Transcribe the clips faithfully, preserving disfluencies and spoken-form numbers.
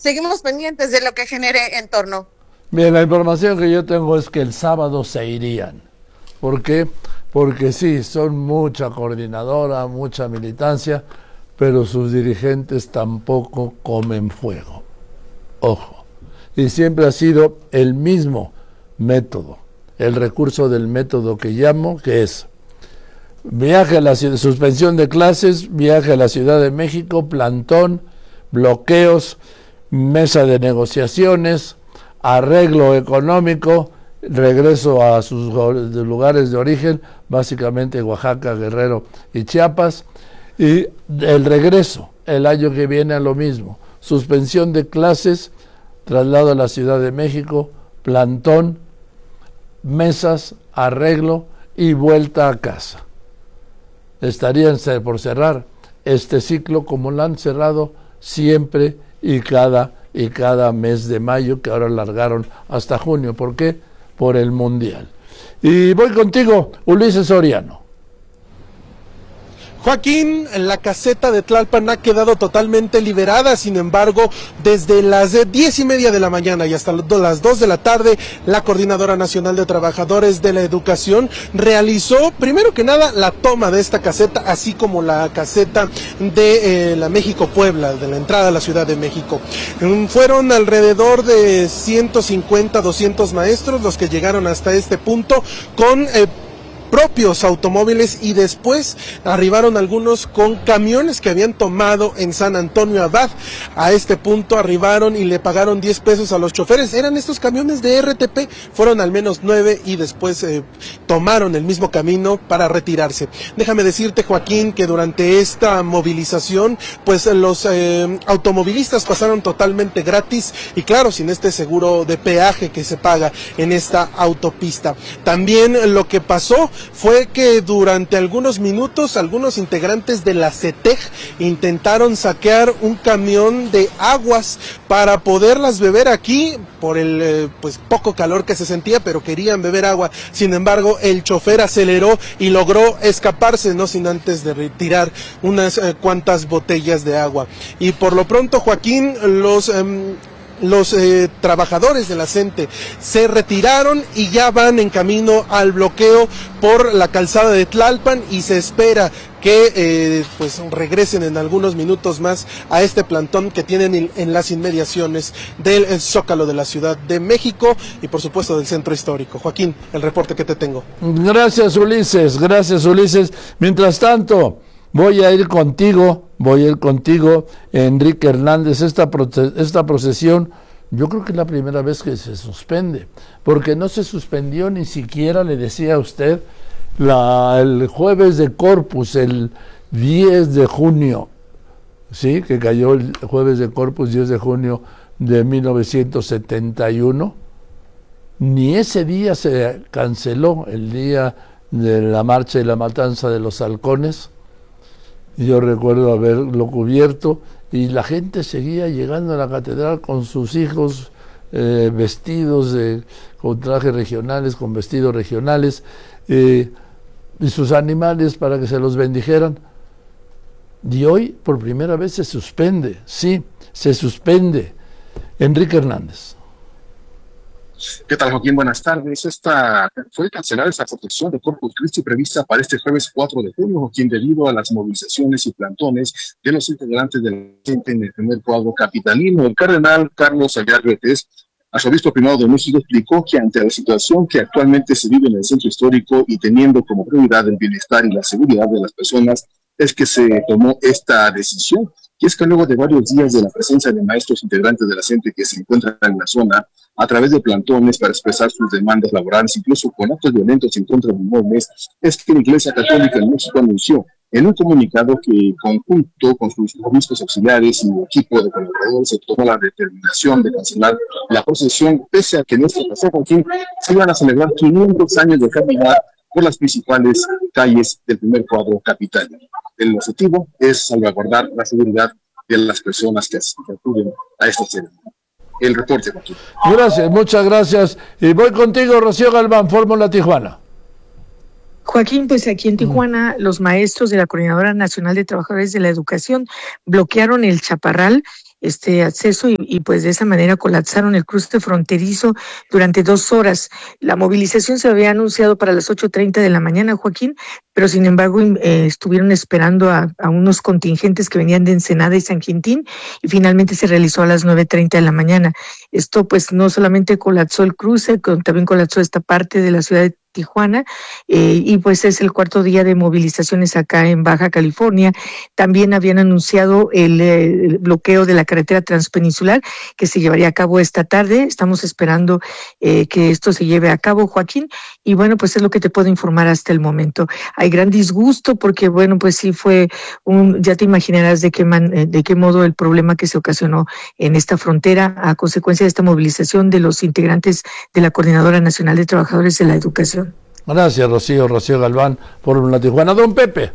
seguimos pendientes de lo que genere en torno. Bien, la información que yo tengo es que el sábado se irían. ¿Por qué? Porque sí, son mucha coordinadora, mucha militancia, pero sus dirigentes tampoco comen fuego. Ojo. Y siempre ha sido el mismo método, el recurso del método que llamo, que es viaje a la ciudad, suspensión de clases, viaje a la Ciudad de México, plantón, bloqueos, mesa de negociaciones, arreglo económico, regreso a sus lugares de origen, básicamente Oaxaca, Guerrero y Chiapas, y el regreso el año que viene a lo mismo, suspensión de clases, traslado a la Ciudad de México, plantón, mesas, arreglo y vuelta a casa. Estarían por cerrar este ciclo como lo han cerrado siempre y cada y cada mes de mayo, que ahora alargaron hasta junio. ¿Por qué? Por el Mundial. Y voy contigo, Ulises Soriano. Joaquín, la caseta de Tlalpan ha quedado totalmente liberada, sin embargo, desde las diez y media de la mañana y hasta las dos de la tarde, la Coordinadora Nacional de Trabajadores de la Educación realizó, primero que nada, la toma de esta caseta, así como la caseta de eh, la México-Puebla, de la entrada a la Ciudad de México. Fueron alrededor de ciento cincuenta, doscientos maestros los que llegaron hasta este punto con Eh, propios automóviles y después arribaron algunos con camiones que habían tomado en San Antonio Abad. A este punto arribaron y le pagaron diez pesos a los choferes. Eran estos camiones de R T P, fueron al menos nueve y después eh, tomaron el mismo camino para retirarse. Déjame decirte, Joaquín, que durante esta movilización, pues los eh, automovilistas pasaron totalmente gratis y claro, sin este seguro de peaje que se paga en esta autopista. También lo que pasó fue que durante algunos minutos algunos integrantes de la C E T E G intentaron saquear un camión de aguas para poderlas beber aquí por el eh, pues poco calor que se sentía, pero querían beber agua. Sin embargo, el chofer aceleró y logró escaparse, no sin antes de retirar unas eh, cuantas botellas de agua. Y por lo pronto, Joaquín, los eh, Los eh, trabajadores de la CENTE se retiraron y ya van en camino al bloqueo por la calzada de Tlalpan y se espera que eh, pues regresen en algunos minutos más a este plantón que tienen en las inmediaciones del Zócalo de la Ciudad de México y por supuesto del Centro Histórico. Joaquín, el reporte que te tengo. Gracias, Ulises, gracias, Ulises. Mientras tanto, voy a ir contigo, voy a ir contigo, Enrique Hernández. Esta, esta procesión, yo creo que es la primera vez que se suspende, porque no se suspendió ni siquiera, le decía a usted, la, el jueves de Corpus, el diez de junio, ¿sí? Que cayó el jueves de Corpus, diez de junio de mil novecientos setenta y uno. Ni ese día se canceló, el día de la marcha y la matanza de los halcones. Yo recuerdo haberlo cubierto y la gente seguía llegando a la catedral con sus hijos eh, vestidos de, con trajes regionales, con vestidos regionales eh, y sus animales para que se los bendijeran. Y hoy por primera vez se suspende, sí, se suspende. Enrique Hernández. ¿Qué tal, Joaquín? Buenas tardes. Esta fue cancelada esa protección de Corpus Christi prevista para este jueves cuatro de junio, Joaquín, debido a las movilizaciones y plantones de los integrantes de la gente en el primer cuadro capitalino. El cardenal Carlos Aguilar Retes, arzobispo primado de México, explicó que ante la situación que actualmente se vive en el centro histórico y teniendo como prioridad el bienestar y la seguridad de las personas, es que se tomó esta decisión. Y es que luego de varios días de la presencia de maestros integrantes de la CENTE que se encuentran en la zona, a través de plantones para expresar sus demandas laborales, incluso con actos violentos en contra de inmuebles, es que la Iglesia Católica en México anunció en un comunicado que, conjunto con sus obispos auxiliares y equipo de colaboradores, se tomó la determinación de cancelar la procesión, pese a que en esta ocasión, Joaquín, se iban a celebrar quinientos años de caminar por las principales calles del primer cuadro capital. El objetivo es salvaguardar la seguridad de las personas que acuden a esta ceremonia. El reporte, Joaquín. Gracias, muchas gracias. Y voy contigo, Rocío Galván, Fórmula Tijuana. Joaquín, pues aquí en Tijuana, mm. los maestros de la Coordinadora Nacional de Trabajadores de la Educación bloquearon el Chaparral este acceso y, y pues de esa manera colapsaron el cruce fronterizo durante dos horas. La movilización se había anunciado para las ocho treinta de la mañana, Joaquín, pero sin embargo eh, estuvieron esperando a, a unos contingentes que venían de Ensenada y San Quintín y finalmente se realizó a las nueve treinta de la mañana. Esto pues no solamente colapsó el cruce, también colapsó esta parte de la ciudad de Tijuana, eh, y pues es el cuarto día de movilizaciones acá en Baja California. También habían anunciado el, el bloqueo de la carretera transpeninsular que se llevaría a cabo esta tarde. Estamos esperando eh, que esto se lleve a cabo, Joaquín, y bueno, pues es lo que te puedo informar hasta el momento. Hay gran disgusto porque bueno, pues sí fue un, ya te imaginarás de qué man, de qué modo el problema que se ocasionó en esta frontera a consecuencia de esta movilización de los integrantes de la Coordinadora Nacional de Trabajadores de la Educación. Gracias, Rocío, Rocío Galván, por una Tijuana. Don Pepe.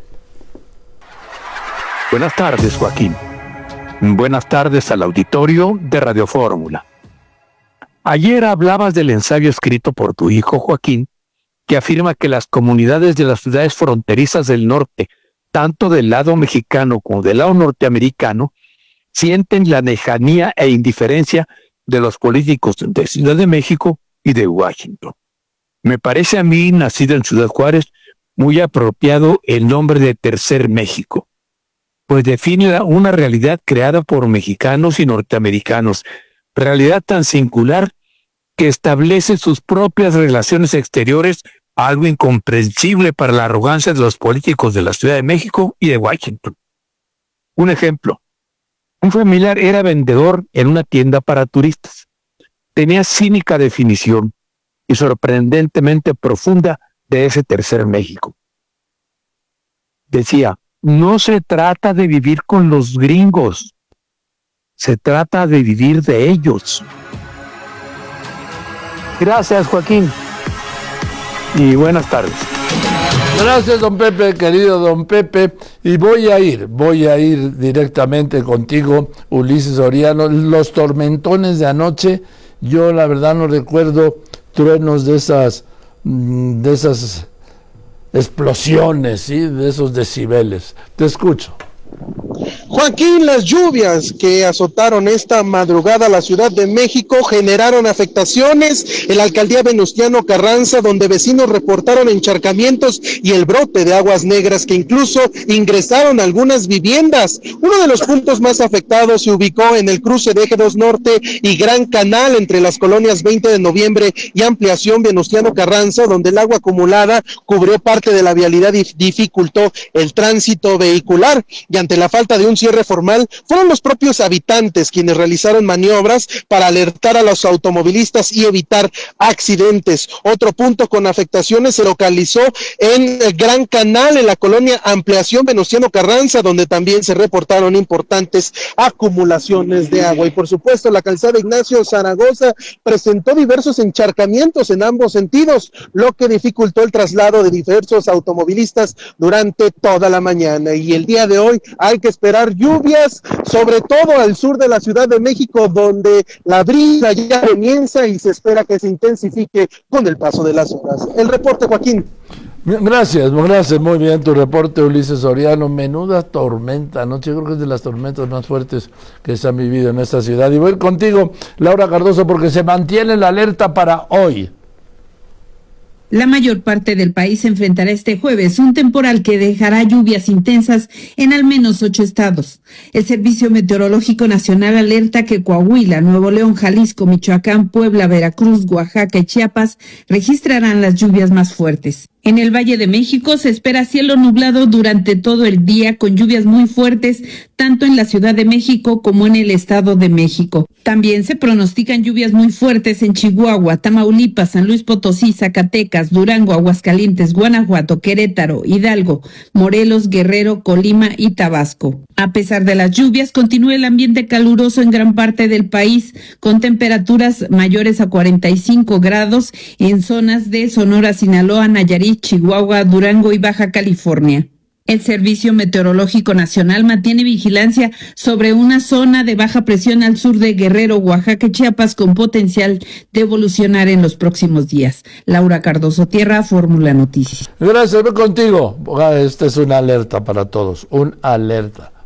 Buenas tardes, Joaquín. Buenas tardes al auditorio de Radio Fórmula. Ayer hablabas del ensayo escrito por tu hijo, Joaquín, que afirma que las comunidades de las ciudades fronterizas del norte, tanto del lado mexicano como del lado norteamericano, sienten la lejanía e indiferencia de los políticos de Ciudad de México y de Washington. Me parece a mí, nacido en Ciudad Juárez, muy apropiado el nombre de Tercer México, pues define una realidad creada por mexicanos y norteamericanos, realidad tan singular que establece sus propias relaciones exteriores, algo incomprensible para la arrogancia de los políticos de la Ciudad de México y de Washington. Un ejemplo, un familiar era vendedor en una tienda para turistas. Tenía cínica definición y sorprendentemente profunda de ese Tercer México. Decía, no se trata de vivir con los gringos, se trata de vivir de ellos. Gracias, Joaquín, y buenas tardes. Gracias, don Pepe, querido don Pepe, y voy a ir, voy a ir directamente contigo, Ulises Soriano. Los tormentones de anoche, yo la verdad no recuerdo truenos de esas, de esas explosiones, ¿sí? De esos decibeles. Te escucho. Joaquín, las lluvias que azotaron esta madrugada la Ciudad de México generaron afectaciones en la alcaldía Venustiano Carranza, donde vecinos reportaron encharcamientos y el brote de aguas negras que incluso ingresaron a algunas viviendas. Uno de los puntos más afectados se ubicó en el cruce de Eje dos Norte y Gran Canal entre las colonias veinte de noviembre y Ampliación Venustiano Carranza, donde el agua acumulada cubrió parte de la vialidad y dificultó el tránsito vehicular. Y ante la falta de un cierre formal, fueron los propios habitantes quienes realizaron maniobras para alertar a los automovilistas y evitar accidentes. Otro punto con afectaciones se localizó en el Gran Canal, en la colonia Ampliación Venustiano Carranza, donde también se reportaron importantes acumulaciones de agua. Y por supuesto, la calzada Ignacio Zaragoza presentó diversos encharcamientos en ambos sentidos, lo que dificultó el traslado de diversos automovilistas durante toda la mañana. Y el día de hoy hay que esperar lluvias, sobre todo al sur de la Ciudad de México, donde la brisa ya comienza y se espera que se intensifique con el paso de las horas. El reporte, Joaquín. Gracias, gracias, muy bien tu reporte, Ulises Soriano. Menuda tormenta, ¿no? Yo creo que es de las tormentas más fuertes que se han vivido en esta ciudad. Y voy contigo, Laura Cardoso, porque se mantiene la alerta para hoy. La mayor parte del país enfrentará este jueves un temporal que dejará lluvias intensas en al menos ocho estados. El Servicio Meteorológico Nacional alerta que Coahuila, Nuevo León, Jalisco, Michoacán, Puebla, Veracruz, Oaxaca y Chiapas registrarán las lluvias más fuertes. En el Valle de México se espera cielo nublado durante todo el día con lluvias muy fuertes, tanto en la Ciudad de México como en el Estado de México. También se pronostican lluvias muy fuertes en Chihuahua, Tamaulipas, San Luis Potosí, Zacatecas, Durango, Aguascalientes, Guanajuato, Querétaro, Hidalgo, Morelos, Guerrero, Colima y Tabasco. A pesar de las lluvias, continúa el ambiente caluroso en gran parte del país, con temperaturas mayores a cuarenta y cinco grados en zonas de Sonora, Sinaloa, Nayarit, Chihuahua, Durango y Baja California. El Servicio Meteorológico Nacional mantiene vigilancia sobre una zona de baja presión al sur de Guerrero, Oaxaca y Chiapas con potencial de evolucionar en los próximos días. Laura Cardoso Tierra, Fórmula Noticias. Gracias, voy contigo. Esta es una alerta para todos, una alerta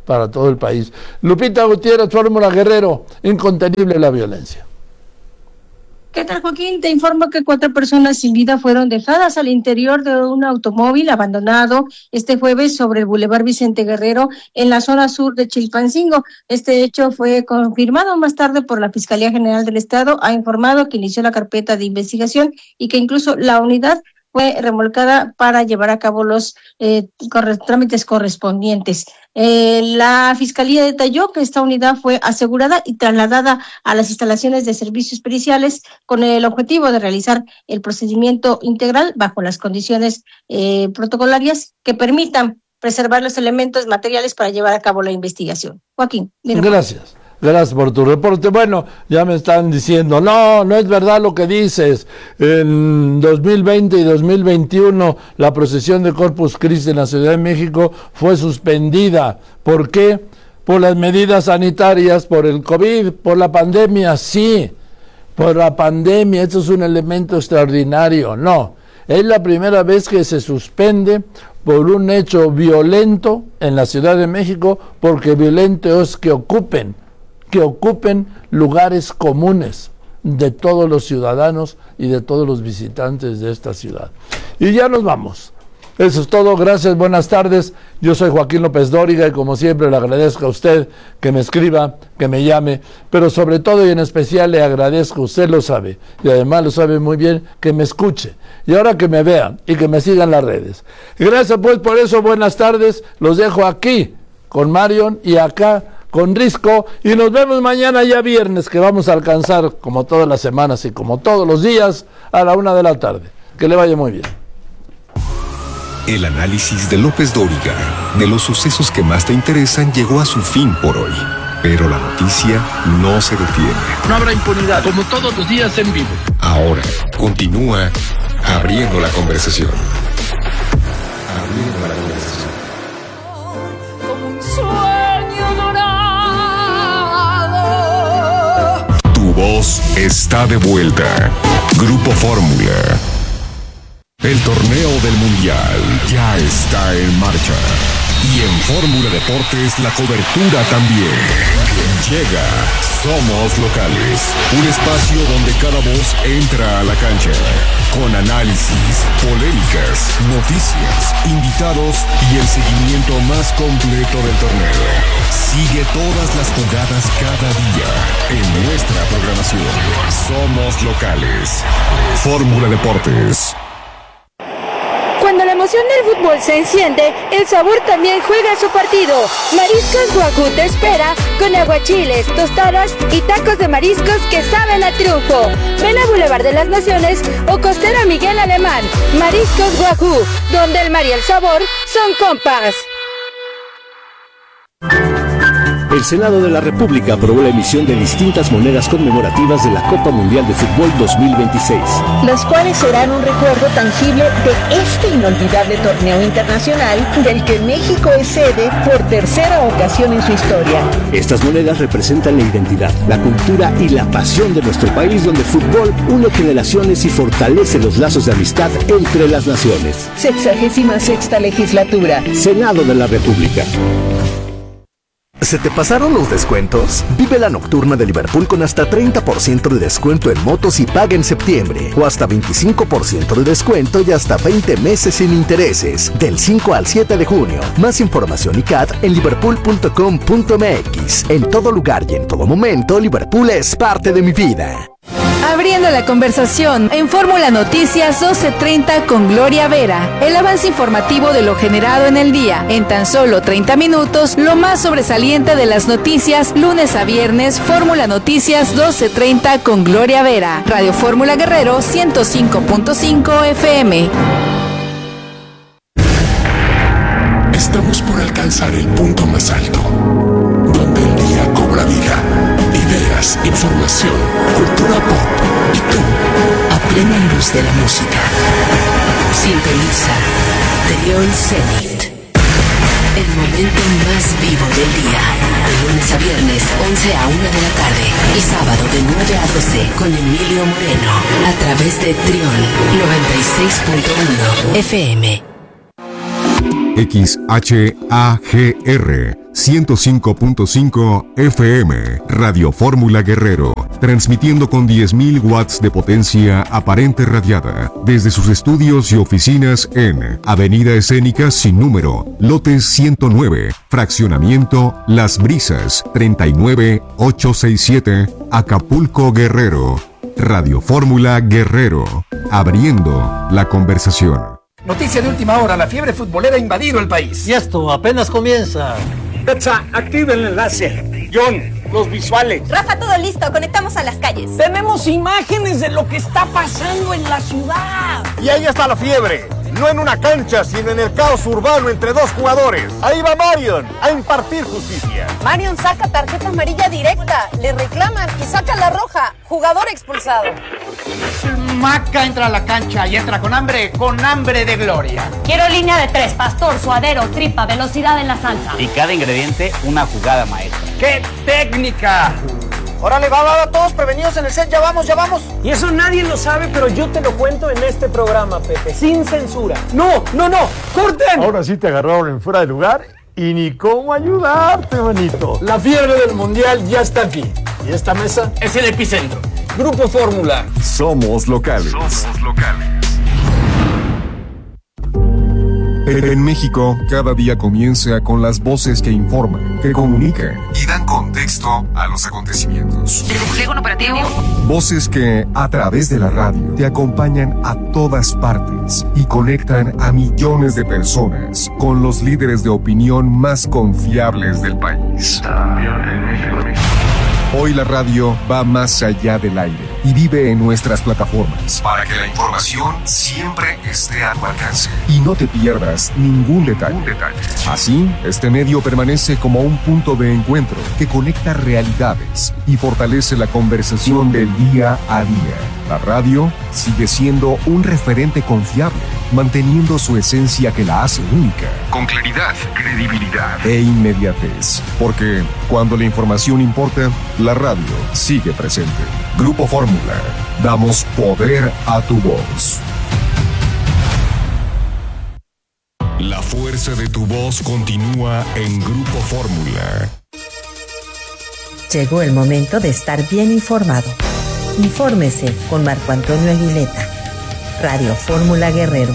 para todo el país. Lupita Gutiérrez, Fórmula Guerrero, incontenible la violencia. ¿Qué tal, Joaquín? Te informo que cuatro personas sin vida fueron dejadas al interior de un automóvil abandonado este jueves sobre el Boulevard Vicente Guerrero en la zona sur de Chilpancingo. Este hecho fue confirmado más tarde por la Fiscalía General del Estado. Ha informado que inició la carpeta de investigación y que incluso la unidad fue remolcada para llevar a cabo los eh, corre- trámites correspondientes. Eh, la Fiscalía detalló que esta unidad fue asegurada y trasladada a las instalaciones de servicios periciales con el objetivo de realizar el procedimiento integral bajo las condiciones eh, protocolarias que permitan preservar los elementos materiales para llevar a cabo la investigación. Joaquín. Gracias. Gracias por tu reporte. Bueno, ya me están diciendo, no, no es verdad lo que dices. En dos mil veinte y dos mil veintiuno la procesión de Corpus Christi en la Ciudad de México fue suspendida. ¿Por qué? Por las medidas sanitarias, por el COVID, por la pandemia, sí. Por la pandemia, esto es un elemento extraordinario. No, es la primera vez que se suspende por un hecho violento en la Ciudad de México, porque violento es que ocupen que ocupen lugares comunes de todos los ciudadanos y de todos los visitantes de esta ciudad. Y ya nos vamos. Eso es todo. Gracias, buenas tardes. Yo soy Joaquín López Dóriga y como siempre le agradezco a usted que me escriba, que me llame, pero sobre todo y en especial le agradezco, usted lo sabe, y además lo sabe muy bien, que me escuche. Y ahora que me vea y que me siga en las redes. Gracias pues por eso, buenas tardes. Los dejo aquí con Marion y acá con Risco, y nos vemos mañana ya viernes, que vamos a alcanzar como todas las semanas y como todos los días a la una de la tarde. Que le vaya muy bien. El análisis de López Dóriga de los sucesos que más te interesan llegó a su fin por hoy, pero la noticia no se detiene. No habrá impunidad, como todos los días en vivo. Ahora continúa abriendo la conversación. Abriendo la conversación. Tu voz está de vuelta. Grupo Fórmula. El torneo del Mundial ya está en marcha. Y en Fórmula Deportes la cobertura también. Llega Somos Locales, un espacio donde cada voz entra a la cancha. Con análisis, polémicas, noticias, invitados y el seguimiento más completo del torneo. Sigue todas las jugadas cada día en nuestra programación. Somos Locales. Fórmula Deportes. Cuando la emoción del fútbol se enciende, el sabor también juega su partido. Mariscos Wagyu te espera con aguachiles, tostadas y tacos de mariscos que saben a triunfo. Ven a Boulevard de las Naciones o Costera Miguel Alemán. Mariscos Wagyu, donde el mar y el sabor son compas. El Senado de la República aprobó la emisión de distintas monedas conmemorativas de la Copa Mundial de Fútbol dos mil veintiséis. Las cuales serán un recuerdo tangible de este inolvidable torneo internacional del que México es sede por tercera ocasión en su historia. Estas monedas representan la identidad, la cultura y la pasión de nuestro país, donde el fútbol une generaciones y fortalece los lazos de amistad entre las naciones. Sexagésima sexta legislatura. Senado de la República. ¿Se te pasaron los descuentos? Vive la nocturna de Liverpool con hasta treinta por ciento de descuento en motos y paga en septiembre. O hasta veinticinco por ciento de descuento y hasta veinte meses sin intereses. Del cinco al siete de junio. Más información y C A T en liverpool punto com punto m x. En todo lugar y en todo momento, Liverpool es parte de mi vida. Abriendo la conversación en Fórmula Noticias doce treinta con Gloria Vera. El avance informativo de lo generado en el día. En tan solo treinta minutos, lo más sobresaliente de las noticias, lunes a viernes, Fórmula Noticias doce treinta con Gloria Vera. Radio Fórmula Guerrero ciento cinco punto cinco F M. Estamos por alcanzar el punto más alto, donde el día cobra vida. Ideas, información, cultura pop y tú, a plena luz de la música. Sintoniza Trión Zenit, el momento más vivo del día. De lunes a viernes, once a una de la tarde. Y sábado de nueve a doce con Emilio Moreno. A través de Trión noventa y seis punto uno F M. X H A G R ciento cinco punto cinco F M, Radio Fórmula Guerrero, transmitiendo con diez mil watts de potencia aparente radiada desde sus estudios y oficinas en Avenida Escénica sin número, lote ciento nueve, fraccionamiento Las Brisas, treinta y nueve mil ochocientos sesenta y siete, Acapulco, Guerrero. Radio Fórmula Guerrero, abriendo la conversación. Noticia de última hora, la fiebre futbolera ha invadido el país. Y esto apenas comienza. Petsa, activa el enlace. John, los visuales. Rafa, todo listo, conectamos a las calles. Tenemos imágenes de lo que está pasando en la ciudad. Y ahí está la fiebre. No en una cancha, sino en el caos urbano entre dos jugadores. Ahí va Marion a impartir justicia. Marion saca tarjeta amarilla directa, le reclaman y saca la roja. Jugador expulsado. Maca entra a la cancha y entra con hambre, con hambre de gloria. Quiero línea de tres, pastor, suadero, tripa, velocidad en la salsa. Y cada ingrediente, una jugada maestra. ¡Qué técnica! Órale, va, va, va, todos prevenidos en el set, ya vamos, ya vamos. Y eso nadie lo sabe, pero yo te lo cuento en este programa, Pepe, sin censura. No, no, no, corten. Ahora sí te agarraron en fuera de lugar y ni cómo ayudarte, manito. La fiebre del mundial ya está aquí. Y esta mesa es el epicentro. Grupo Fórmula. Somos locales. Somos locales. En México, cada día comienza con las voces que informan, que comunican y dan contexto a los acontecimientos. ¿El despliegue operativo? Voces que, a través de la radio, te acompañan a todas partes y conectan a millones de personas con los líderes de opinión más confiables del país. También en México. Hoy la radio va más allá del aire y vive en nuestras plataformas para que la información siempre esté a tu alcance y no te pierdas ningún detalle. Un detalle. Así, este medio permanece como un punto de encuentro que conecta realidades y fortalece la conversación del día a día. La radio sigue siendo un referente confiable, manteniendo su esencia que la hace única. Con claridad, credibilidad e inmediatez. Porque cuando la información importa, la radio sigue presente. Grupo Fórmula. Damos poder a tu voz. La fuerza de tu voz continúa en Grupo Fórmula. Llegó el momento de estar bien informado. Infórmese con Marco Antonio Aguileta. Radio Fórmula Guerrero.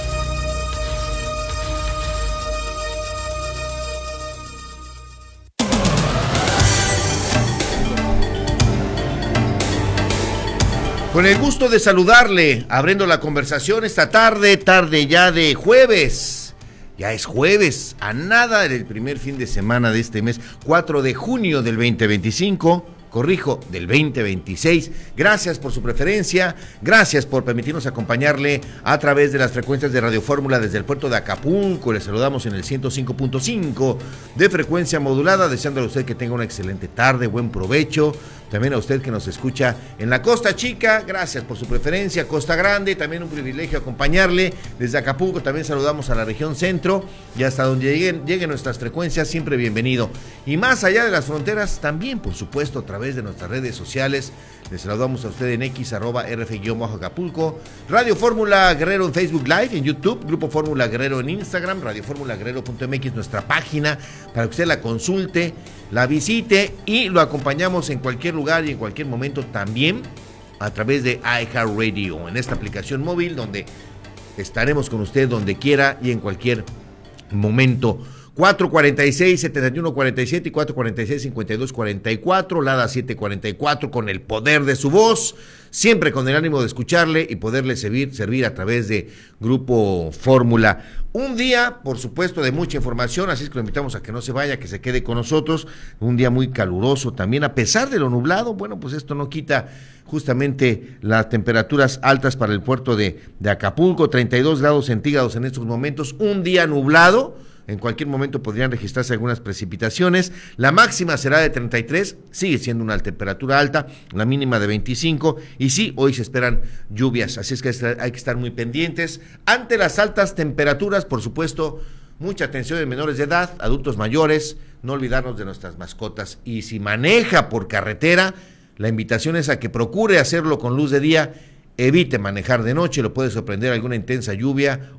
Con el gusto de saludarle, abriendo la conversación esta tarde, tarde ya de jueves. Ya es jueves, a nada del primer fin de semana de este mes, cuatro de junio del veinte veinticinco. Corrijo, del veinte veintiséis. Gracias por su preferencia, gracias por permitirnos acompañarle a través de las frecuencias de Radio Fórmula desde el puerto de Acapulco. Le saludamos en el ciento cinco punto cinco de frecuencia modulada, deseándole a usted que tenga una excelente tarde, buen provecho. También a usted que nos escucha en la Costa Chica, gracias por su preferencia. Costa Grande, también un privilegio acompañarle desde Acapulco. También saludamos a la región centro y hasta donde lleguen, lleguen nuestras frecuencias, siempre bienvenido. Y más allá de las fronteras, también por supuesto a través de nuestras redes sociales. Les saludamos a usted en X, arroba R F-Acapulco, Radio Fórmula Guerrero en Facebook Live, en YouTube, Grupo Fórmula Guerrero en Instagram, Radio Fórmula Guerrero punto M X, nuestra página, para que usted la consulte, la visite y lo acompañamos en cualquier lugar y en cualquier momento también a través de iHeartRadio, en esta aplicación móvil donde estaremos con usted donde quiera y en cualquier momento. cuatro cuarenta y seis, setenta y uno cuarenta y siete y cuatro cuarenta y seis, cincuenta y dos cuarenta y cuatro, Lada siete cuarenta y cuatro, con el poder de su voz, siempre con el ánimo de escucharle y poderle servir, servir a través de Grupo Fórmula. Un día, por supuesto, de mucha información, así es que lo invitamos a que no se vaya, que se quede con nosotros. Un día muy caluroso también, a pesar de lo nublado. Bueno, pues esto no quita justamente las temperaturas altas para el puerto de, de Acapulco, treinta y dos grados centígrados en estos momentos, un día nublado. En cualquier momento podrían registrarse algunas precipitaciones. La máxima será de treinta y tres, sigue siendo una temperatura alta, la mínima de veinticinco, y sí, hoy se esperan lluvias, así es que hay que estar muy pendientes. Ante las altas temperaturas, por supuesto, mucha atención en menores de edad, adultos mayores, no olvidarnos de nuestras mascotas. Y si maneja por carretera, la invitación es a que procure hacerlo con luz de día. Evite manejar de noche, lo puede sorprender alguna intensa lluvia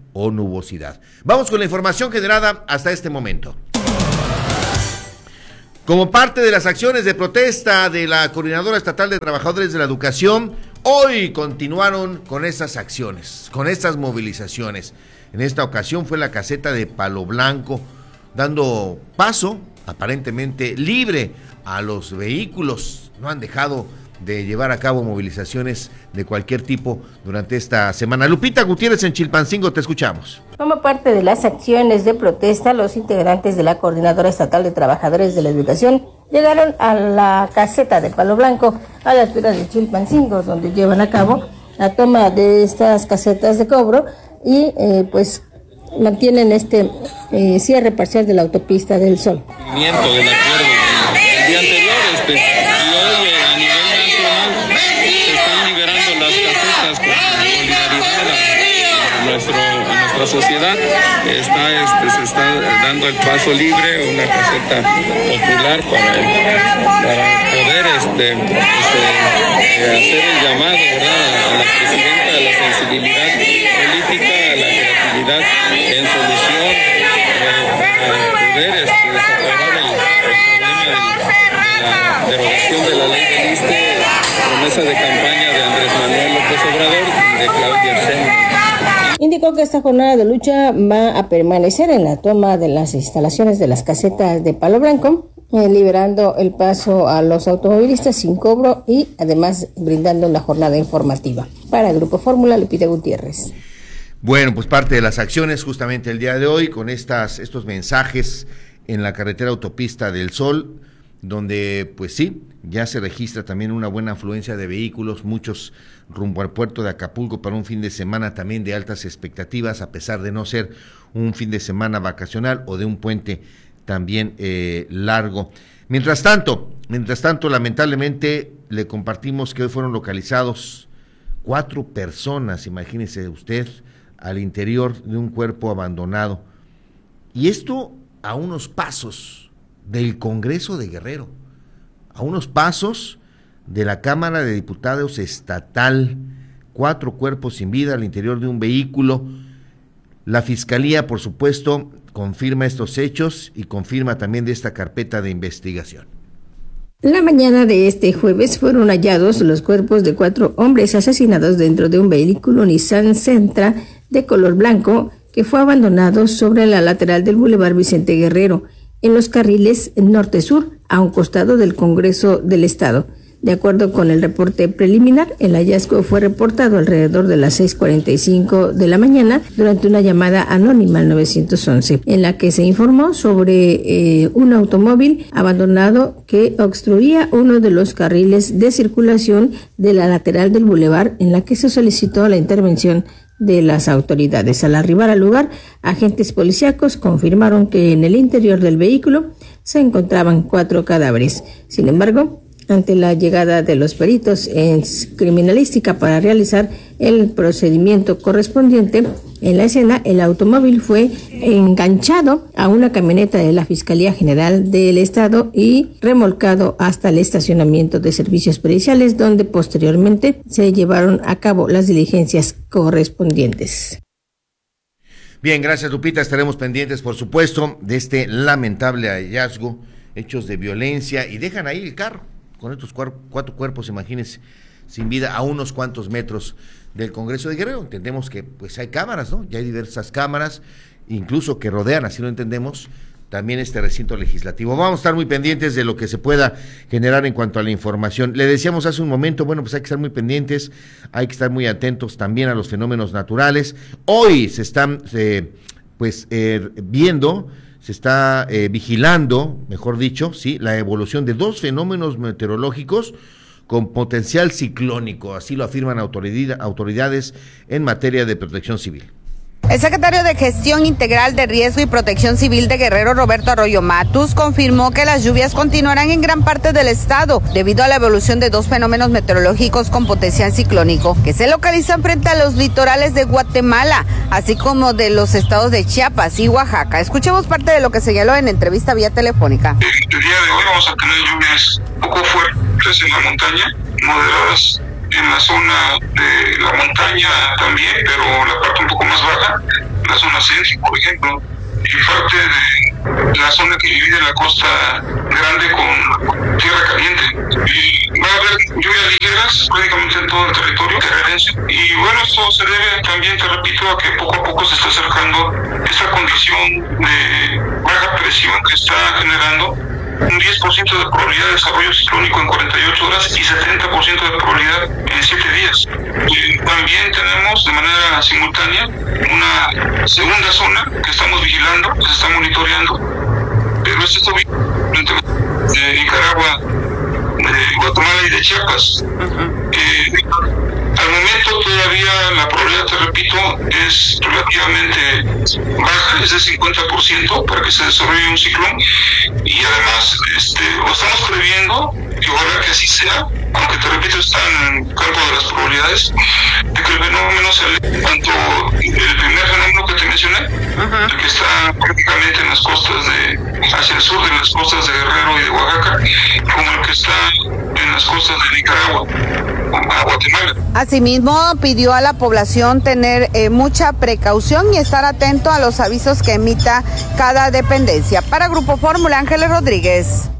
o nubosidad. Vamos con la información generada hasta este momento. Como parte de las acciones de protesta de la Coordinadora Estatal de Trabajadores de la Educación, hoy continuaron con estas acciones, con estas movilizaciones. En esta ocasión fue la caseta de Palo Blanco, dando paso aparentemente libre a los vehículos. No han dejado de llevar a cabo movilizaciones de cualquier tipo durante esta semana. Lupita Gutiérrez en Chilpancingo, te escuchamos. Como parte de las acciones de protesta, los integrantes de la Coordinadora Estatal de Trabajadores de la Educación llegaron a la caseta de Palo Blanco, a la altura de Chilpancingo, donde llevan a cabo la toma de estas casetas de cobro y eh, pues mantienen este eh, cierre parcial de la autopista del Sol. Cumplimiento del acuerdo del día anterior, este, y hoy eh, a nivel nacional se están liberando las casetas con solidaridad a, a, nuestro, a nuestra sociedad. Está, este, se está dando el paso libre, una caseta popular para, para poder este, este, eh, hacer el llamado, ¿verdad?, a la presidenta de la sensibilidad política, a la creatividad en solución, eh, para poder este, desahogar el, el problema de la derogación de la ley del I S S S T E, promesa de campaña de Andrés Manuel López Obrador y de Claudia Sheinbaum. Indicó que esta jornada de lucha va a permanecer en la toma de las instalaciones de las casetas de Palo Blanco, eh, liberando el paso a los automovilistas sin cobro y además brindando la jornada informativa. Para el Grupo Fórmula, Lupita Gutiérrez. Bueno, pues parte de las acciones justamente el día de hoy con estas estos mensajes en la carretera autopista del Sol, donde pues sí, ya se registra también una buena afluencia de vehículos, muchos rumbo al puerto de Acapulco para un fin de semana también de altas expectativas, a pesar de no ser un fin de semana vacacional o de un puente también eh, largo. Mientras tanto, mientras tanto, lamentablemente le compartimos que hoy fueron localizados cuatro personas, imagínese usted, al interior de un cuerpo abandonado. Y esto a unos pasos del Congreso de Guerrero, a unos pasos de la Cámara de Diputados estatal, cuatro cuerpos sin vida al interior de un vehículo. La Fiscalía, por supuesto, confirma estos hechos y confirma también de esta carpeta de investigación. La mañana de este jueves fueron hallados los cuerpos de cuatro hombres asesinados dentro de un vehículo Nissan Sentra de color blanco que fue abandonado sobre la lateral del Boulevard Vicente Guerrero, en los carriles norte-sur, a un costado del Congreso del Estado. De acuerdo con el reporte preliminar, el hallazgo fue reportado alrededor de las seis cuarenta y cinco de la mañana durante una llamada anónima al nueve once, en la que se informó sobre eh, un automóvil abandonado que obstruía uno de los carriles de circulación de la lateral del bulevar, en la que se solicitó la intervención de las autoridades. Al arribar al lugar, agentes policíacos confirmaron que en el interior del vehículo se encontraban cuatro cadáveres. Sin embargo, ante la llegada de los peritos en criminalística para realizar el procedimiento correspondiente, en la escena el automóvil fue enganchado a una camioneta de la Fiscalía General del Estado y remolcado hasta el estacionamiento de servicios periciales, donde posteriormente se llevaron a cabo las diligencias correspondientes. Bien, gracias Lupita, estaremos pendientes por supuesto de este lamentable hallazgo, hechos de violencia, y dejan ahí el carro con estos cuatro cuerpos, imagínense, sin vida a unos cuantos metros del Congreso de Guerrero. Entendemos que pues hay cámaras, ¿no? Ya hay diversas cámaras, incluso que rodean, así lo entendemos, también este recinto legislativo. Vamos a estar muy pendientes de lo que se pueda generar en cuanto a la información. Le decíamos hace un momento, bueno, pues hay que estar muy pendientes, hay que estar muy atentos también a los fenómenos naturales. Hoy se están eh, pues eh, viendo... se está eh, vigilando, mejor dicho, sí, la evolución de dos fenómenos meteorológicos con potencial ciclónico, así lo afirman autoridad, autoridades en materia de protección civil. El secretario de Gestión Integral de Riesgo y Protección Civil de Guerrero, Roberto Arroyo Matus, confirmó que las lluvias continuarán en gran parte del estado debido a la evolución de dos fenómenos meteorológicos con potencial ciclónico que se localizan frente a los litorales de Guatemala, así como de los estados de Chiapas y Oaxaca. Escuchemos parte de lo que señaló en entrevista vía telefónica. El día de hoy vamos a tener lluvias poco fuertes en la montaña, moderadas en la zona de la montaña también, pero la parte un poco más baja, la zona centro, por ejemplo, y parte de la zona que divide la costa grande con tierra caliente. Y va a haber lluvias ligeras prácticamente en todo el territorio guerrerense. Y bueno, esto se debe también, te repito, a que poco a poco se está acercando esta condición de baja presión que está generando un diez por ciento de probabilidad de desarrollo ciclónico en cuarenta y ocho horas y setenta por ciento de probabilidad en siete días. Y también tenemos de manera simultánea una segunda zona que estamos vigilando, que se está monitoreando, pero este está de Nicaragua, de Guatemala y de Chiapas. Uh-huh. eh, al momento todavía la probabilidad, te repito, es relativamente baja, es de cincuenta por ciento para que se desarrolle un ciclón, y además este, lo estamos previendo, y ojalá que así sea, aunque te repito está en el campo de las probabilidades, de que el fenómeno se aleje, tanto el primer fenómeno que te mencioné, uh-huh. el que está prácticamente en las costas de, hacia el sur de las costas de Guerrero y de Oaxaca, como el que está en las costas de Nicaragua, a Guatemala. Asimismo, pidió a la población tener eh, mucha precaución y estar atento a los avisos que emita cada dependencia. Para Grupo Fórmula, Ángeles Rodríguez.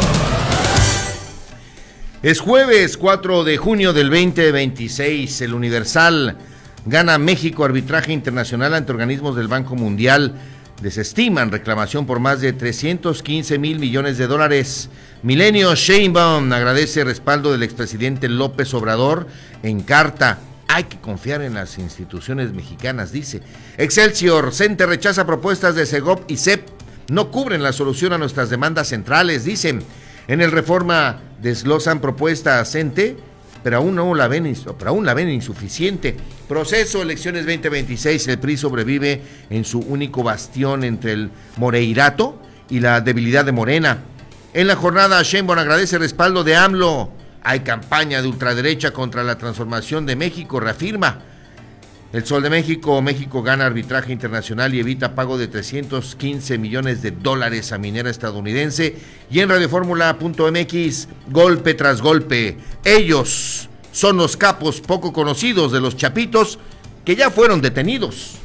Es jueves cuatro de junio del veinte veintiséis. El Universal: gana México arbitraje internacional ante organismos del Banco Mundial. Desestiman reclamación por más de trescientos quince mil millones de dólares. Milenio: Sheinbaum agradece respaldo del expresidente López Obrador en carta. Hay que confiar en las instituciones mexicanas, dice. Excelsior: CENTE rechaza propuestas de Segov y C E P. No cubren la solución a nuestras demandas centrales, dicen. En el Reforma desglosan propuesta CENTE, pero aún no la ven, pero aún la ven insuficiente. Proceso elecciones veinte veintiséis, el P R I sobrevive en su único bastión entre el moreirato y la debilidad de Morena. En la jornada, Sheinbaum agradece respaldo de AMLO. Hay campaña de ultraderecha contra la transformación de México, reafirma. El Sol de México: México gana arbitraje internacional y evita pago de trescientos quince millones de dólares a minera estadounidense. Y en radioformula punto m x, golpe tras golpe. Ellos son los capos poco conocidos de los Chapitos que ya fueron detenidos.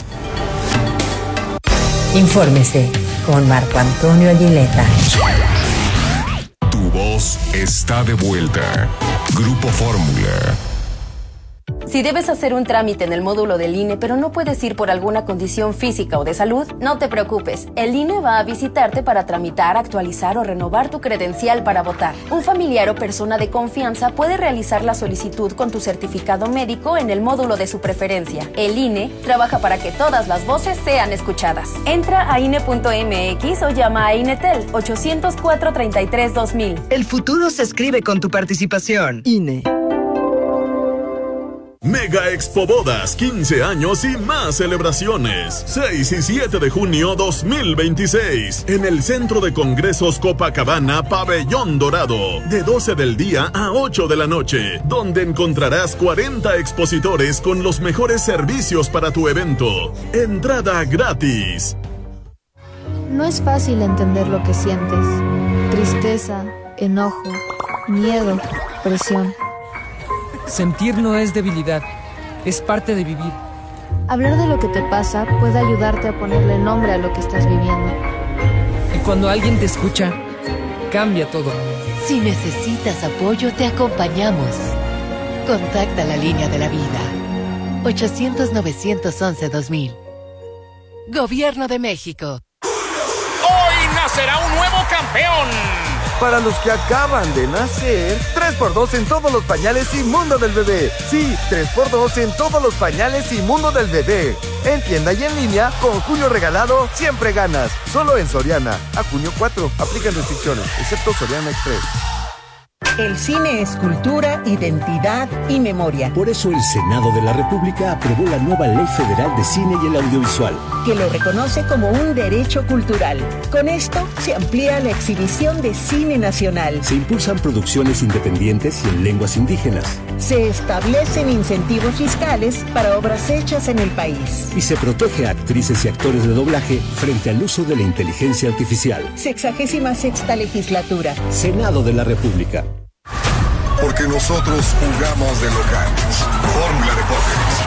Infórmese con Marco Antonio Aguileta. Tu voz está de vuelta. Grupo Fórmula. Si debes hacer un trámite en el módulo del I N E, pero no puedes ir por alguna condición física o de salud, no te preocupes. El I N E va a visitarte para tramitar, actualizar o renovar tu credencial para votar. Un familiar o persona de confianza puede realizar la solicitud con tu certificado médico en el módulo de su preferencia. El I N E trabaja para que todas las voces sean escuchadas. Entra a I N E punto m x o llama a INETEL ochocientos cuatro, treinta y tres, dos mil. El futuro se escribe con tu participación. I N E. Mega Expo Bodas, quince años y más celebraciones. seis y siete de junio dos mil veintiséis. En el Centro de Congresos Copacabana, Pabellón Dorado. De doce del día a ocho de la noche. Donde encontrarás cuarenta expositores con los mejores servicios para tu evento. Entrada gratis. No es fácil entender lo que sientes. Tristeza, enojo, miedo, presión. Sentir no es debilidad, es parte de vivir. Hablar de lo que te pasa puede ayudarte a ponerle nombre a lo que estás viviendo. Y cuando alguien te escucha, cambia todo. Si necesitas apoyo, te acompañamos. Contacta la línea de la vida. ochocientos, novecientos once, dos mil. Gobierno de México. Hoy nacerá un nuevo campeón. Para los que acaban de nacer, tres por dos en todos los pañales y mundo del bebé. Sí, tres por dos en todos los pañales y mundo del bebé. En tienda y en línea, con Junio regalado, siempre ganas. Solo en Soriana. A junio cuatro. Aplican restricciones, excepto Soriana Express. El cine es cultura, identidad y memoria. Por eso el Senado de la República aprobó la nueva Ley Federal de Cine y el Audiovisual, que lo reconoce como un derecho cultural. Con esto se amplía la exhibición de cine nacional. Se impulsan producciones independientes y en lenguas indígenas. Se establecen incentivos fiscales para obras hechas en el país. Y se protege a actrices y actores de doblaje frente al uso de la inteligencia artificial. Sexagésima sexta legislatura. Senado de la República. Porque nosotros jugamos de locales. Fórmula Deportes.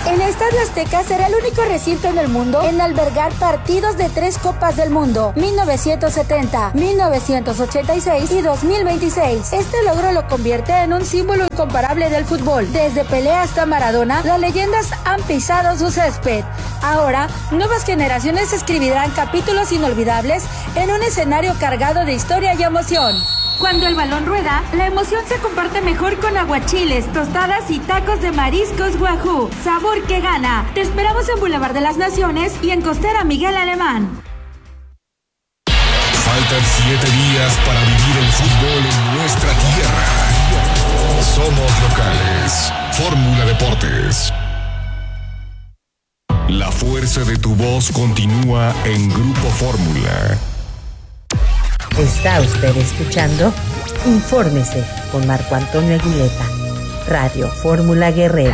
El Estadio Azteca será el único recinto en el mundo en albergar partidos de tres Copas del Mundo, mil novecientos setenta, mil novecientos ochenta y seis y dos mil veintiséis. Este logro lo convierte en un símbolo incomparable del fútbol. Desde Pelé hasta Maradona, las leyendas han pisado su césped. Ahora, nuevas generaciones escribirán capítulos inolvidables en un escenario cargado de historia y emoción. Cuando el balón rueda, la emoción se comparte mejor con aguachiles, tostadas y tacos de mariscos Wahoo. Sabor que gana. Te esperamos en Boulevard de las Naciones y en Costera Miguel Alemán. Faltan siete días para vivir el fútbol en nuestra tierra. Somos locales. Fórmula Deportes. La fuerza de tu voz continúa en Grupo Fórmula. Está usted escuchando Infórmese con Marco Antonio Aguileta, Radio Fórmula Guerrero.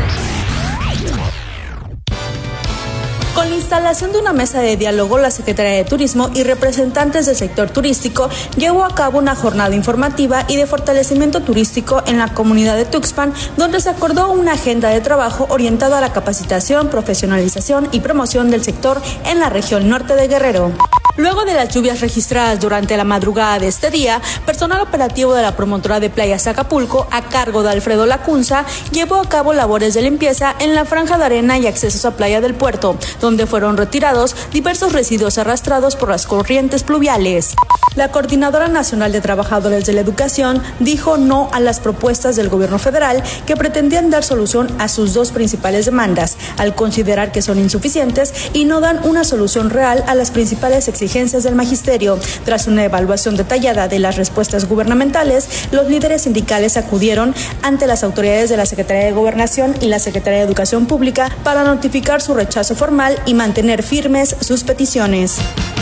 Con la instalación de una mesa de diálogo, la Secretaría de Turismo y representantes del sector turístico llevó a cabo una jornada informativa y de fortalecimiento turístico en la comunidad de Tuxpan, donde se acordó una agenda de trabajo orientada a la capacitación, profesionalización y promoción del sector en la región norte de Guerrero. Luego de las lluvias registradas durante la madrugada de este día, personal operativo de la promotora de Playas Acapulco, a cargo de Alfredo Lacunza, llevó a cabo labores de limpieza en la franja de arena y accesos a Playa del Puerto, donde fueron retirados diversos residuos arrastrados por las corrientes pluviales. La Coordinadora Nacional de Trabajadores de la Educación dijo no a las propuestas del gobierno federal que pretendían dar solución a sus dos principales demandas, al considerar que son insuficientes y no dan una solución real a las principales exigencias del magisterio. Tras una evaluación detallada de las respuestas gubernamentales, los líderes sindicales acudieron ante las autoridades de la Secretaría de Gobernación y la Secretaría de Educación Pública para notificar su rechazo formal y mantener firmes sus peticiones.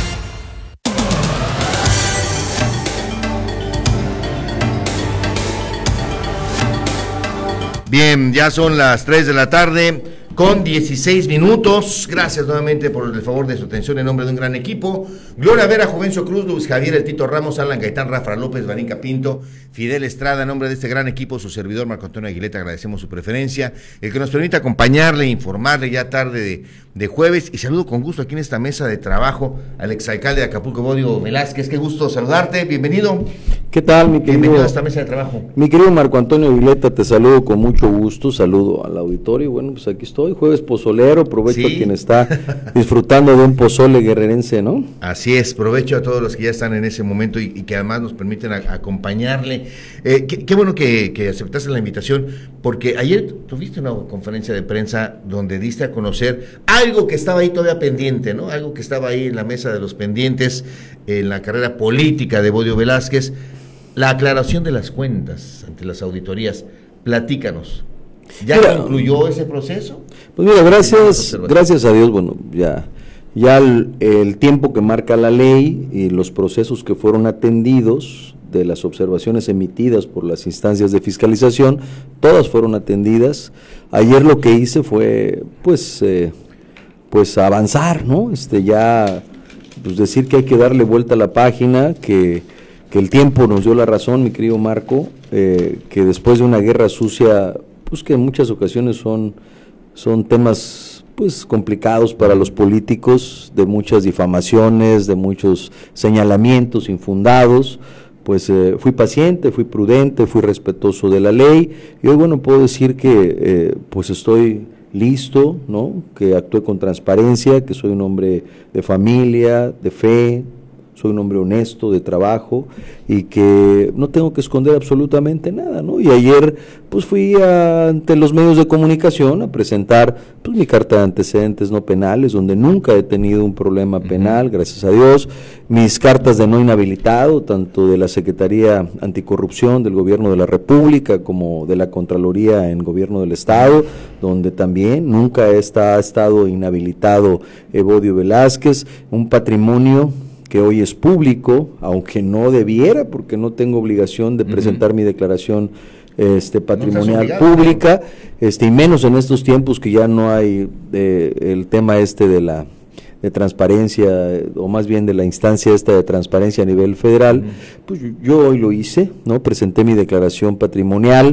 Bien, ya son las tres de la tarde con dieciséis minutos. Gracias nuevamente por el favor de su atención en nombre de un gran equipo. Gloria Vera, Juvencio Cruz, Luis Javier, el Tito Ramos, Alan Gaitán, Rafa López, Varinca Pinto, Fidel Estrada. En nombre de este gran equipo, su servidor Marco Antonio Aguileta, agradecemos su preferencia, el que nos permite acompañarle, informarle ya tarde de, de jueves. Y saludo con gusto aquí en esta mesa de trabajo al exalcalde de Acapulco, Bodio Velázquez. Qué gusto saludarte, bienvenido. ¿Qué tal, mi querido? Bienvenido a esta mesa de trabajo. Mi querido Marco Antonio Aguileta, te saludo con mucho gusto, saludo al auditorio. Bueno, pues aquí estoy, jueves pozolero, aprovecho ¿Sí? a quien está disfrutando de un pozole guerrerense, ¿no? Así es, provecho a todos los que ya están en ese momento y, y que además nos permiten a, acompañarle. Eh, qué, qué bueno que, que aceptaste la invitación, porque ayer tuviste una conferencia de prensa donde diste a conocer algo que estaba ahí todavía pendiente, ¿no? Algo que estaba ahí en la mesa de los pendientes, en la carrera política de Bodio Velázquez, la aclaración de las cuentas ante las auditorías. Platícanos. ¿Ya mira, concluyó ese proceso? Pues mira, gracias, gracias a Dios, bueno, ya, ya el, el tiempo que marca la ley y los procesos que fueron atendidos de las observaciones emitidas por las instancias de fiscalización, todas fueron atendidas. Ayer lo que hice fue, pues, eh, pues avanzar, ¿no? Este, ya, pues decir que hay que darle vuelta a la página, que que el tiempo nos dio la razón, mi querido Marco, eh, que después de una guerra sucia, pues que en muchas ocasiones son, son temas pues complicados para los políticos, de muchas difamaciones, de muchos señalamientos infundados, pues eh, fui paciente, fui prudente, fui respetuoso de la ley, y hoy bueno puedo decir que eh, pues estoy listo, ¿no? Que actué con transparencia, que soy un hombre de familia, de fe, soy un hombre honesto, de trabajo, y que no tengo que esconder absolutamente nada, ¿no? Y ayer, pues fui a, ante los medios de comunicación a presentar, pues, mi carta de antecedentes no penales, donde nunca he tenido un problema penal, uh-huh. gracias a Dios, mis cartas de no inhabilitado, tanto de la Secretaría Anticorrupción del Gobierno de la República, como de la Contraloría en Gobierno del Estado, donde también nunca está, ha estado inhabilitado Bodio Velázquez, un patrimonio que hoy es público, aunque no debiera, porque no tengo obligación de presentar uh-huh. mi declaración este patrimonial no pública, este y menos en estos tiempos que ya no hay eh, el tema este de la de transparencia, o más bien de la instancia esta de transparencia a nivel federal, uh-huh. pues yo hoy lo hice, ¿no? Presenté mi declaración patrimonial,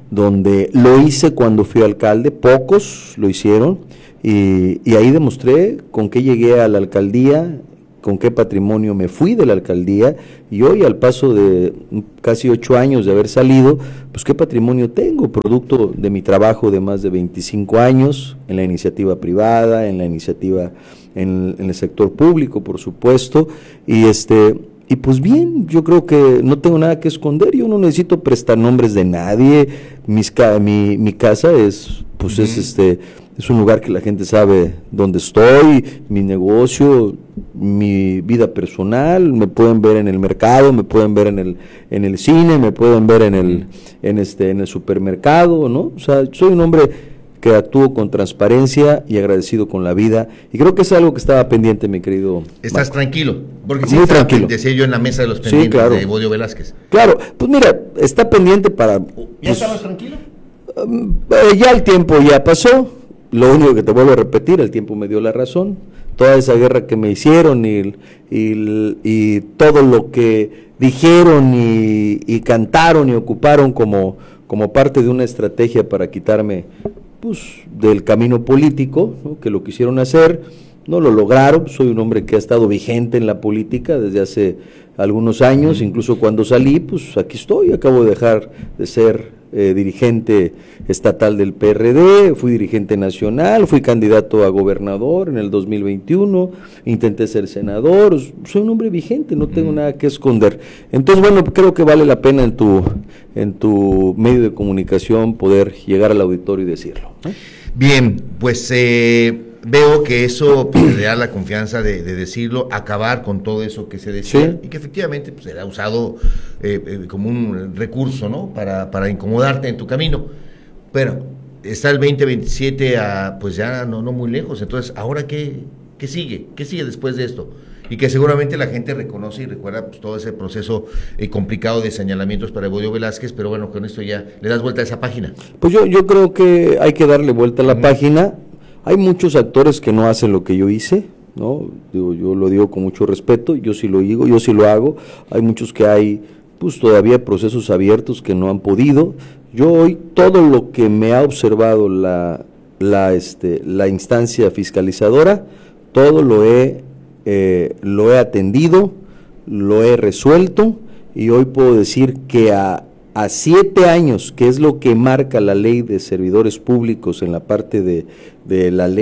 donde lo hice cuando fui alcalde, pocos lo hicieron, y, y ahí demostré con qué llegué a la alcaldía, con qué patrimonio me fui de la alcaldía, y hoy al paso de casi ocho años de haber salido, pues qué patrimonio tengo, producto de mi trabajo de más de veinticinco años, en la iniciativa privada, en la iniciativa, en, en el sector público, por supuesto, y este... Y pues bien, yo creo que no tengo nada que esconder, yo no necesito prestar nombres de nadie, mis ca mi, mi casa es, pues uh-huh. es este, es un lugar que la gente sabe dónde estoy, mi negocio, mi vida personal, me pueden ver en el mercado, me pueden ver en el, en el cine, me pueden ver en el, en este, en el supermercado, ¿no? O sea, soy un hombre que actúo con transparencia y agradecido con la vida, y creo que es algo que estaba pendiente, mi querido ¿Estás Marco. Tranquilo? Porque sí, muy tranquilo. Decía yo en la mesa de los pendientes, sí, claro. de Evodio Velázquez. Claro, pues mira, está pendiente para... ¿Ya pues, estabas tranquilo? Um, eh, ya el tiempo ya pasó, lo único que te vuelvo a repetir, el tiempo me dio la razón, toda esa guerra que me hicieron y, y, y todo lo que dijeron y, y cantaron y ocuparon como, como parte de una estrategia para quitarme pues del camino político, ¿no? Que lo quisieron hacer, no lo lograron. Soy un hombre que ha estado vigente en la política desde hace algunos años, incluso cuando salí, pues aquí estoy, acabo de dejar de ser eh, dirigente estatal del P R D, fui dirigente nacional, fui candidato a gobernador en el dos mil veintiuno, intenté ser senador, soy un hombre vigente, no tengo nada que esconder. Entonces, bueno, creo que vale la pena en tu, en tu medio de comunicación poder llegar al auditorio y decirlo, ¿eh? Bien, pues eh, veo que eso pues, le da la confianza de, de decirlo, acabar con todo eso que se decía, sí. Y que efectivamente pues, era usado eh, eh, como un recurso, ¿no? Para, para incomodarte en tu camino. Pero está el veinte veintisiete a, pues ya no, no muy lejos, entonces, ¿ahora qué, qué sigue? ¿Qué sigue después de esto? Y que seguramente la gente reconoce y recuerda pues, todo ese proceso eh, complicado de señalamientos para Evodio Velázquez, pero bueno, con esto ya le das vuelta a esa página. Pues yo, yo creo que hay que darle vuelta a la uh-huh. página. Hay muchos actores que no hacen lo que yo hice, ¿no? Digo, yo lo digo con mucho respeto, yo sí lo digo, yo sí lo hago. Hay muchos que hay, pues todavía procesos abiertos que no han podido. Yo hoy, todo lo que me ha observado la, la, este, la instancia fiscalizadora, todo lo he Eh, lo he atendido, lo he resuelto, y hoy puedo decir que a, a siete años, que es lo que marca la ley de servidores públicos en la parte de, de la ley